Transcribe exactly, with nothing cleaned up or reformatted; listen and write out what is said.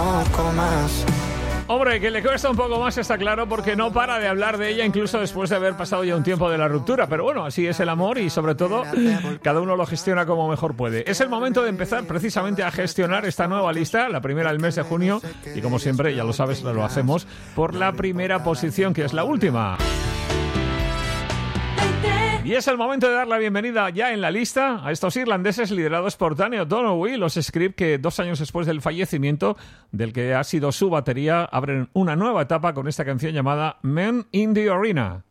Hombre, que le cuesta un poco más, está claro, porque no para de hablar de ella, incluso después de haber pasado ya un tiempo de la ruptura. Pero bueno, así es el amor y, sobre todo, cada uno lo gestiona como mejor puede. Es el momento de empezar precisamente a gestionar esta nueva lista, la primera del mes de junio, y como siempre, ya lo sabes, lo hacemos por la primera posición, que es la última. Y es el momento de dar la bienvenida ya en la lista a estos irlandeses liderados por Danny O'Donoghue, los Script, que dos años después del fallecimiento del que ha sido su batería, abren una nueva etapa con esta canción llamada Men in the Arena.